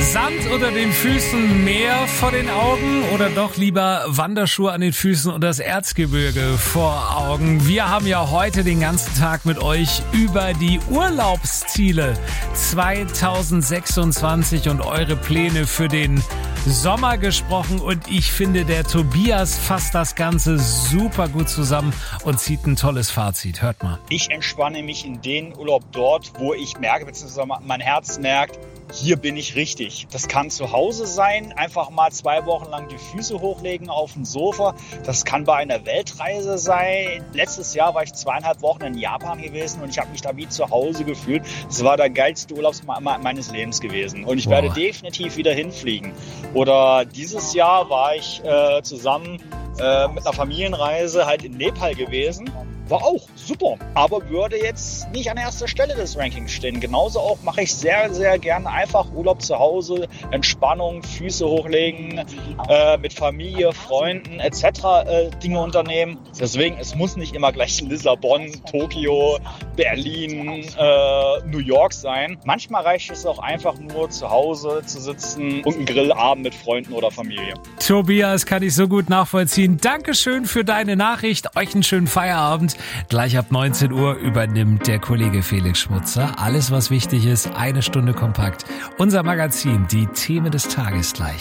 Sand unter den Füßen, Meer vor den Augen oder doch lieber Wanderschuhe an den Füßen und das Erzgebirge vor Augen? Wir haben ja heute den ganzen Tag mit euch über die Urlaubsziele 2026 und eure Pläne für den Sommer gesprochen und ich finde, der Tobias fasst das Ganze super gut zusammen und zieht ein tolles Fazit. Hört mal. Ich entspanne mich in den Urlaub dort, wo ich merke, beziehungsweise mein Herz merkt, hier bin ich richtig. Das kann zu Hause sein, einfach mal 2 Wochen lang die Füße hochlegen auf dem Sofa. Das kann bei einer Weltreise sein. Letztes Jahr war ich 2,5 Wochen in Japan gewesen und ich habe mich da wie zu Hause gefühlt. Das war der geilste Urlaub meines Lebens gewesen. Und ich werde definitiv wieder hinfliegen. Oder dieses Jahr war ich zusammen mit einer Familienreise halt in Nepal gewesen. War auch super, aber würde jetzt nicht an erster Stelle des Rankings stehen. Genauso auch mache ich sehr, sehr gerne einfach Urlaub zu Hause, Entspannung, Füße hochlegen, mit Familie, Freunden etc. Dinge unternehmen. Deswegen, es muss nicht immer gleich Lissabon, Tokio, Berlin, New York sein. Manchmal reicht es auch einfach nur zu Hause zu sitzen und einen Grillabend mit Freunden oder Familie. Tobias, kann ich so gut nachvollziehen. Dankeschön für deine Nachricht. Euch einen schönen Feierabend. Gleich ab 19 Uhr übernimmt der Kollege Felix Schmutzer. Alles, was wichtig ist, 1 Stunde kompakt. Unser Magazin, die Themen des Tages gleich.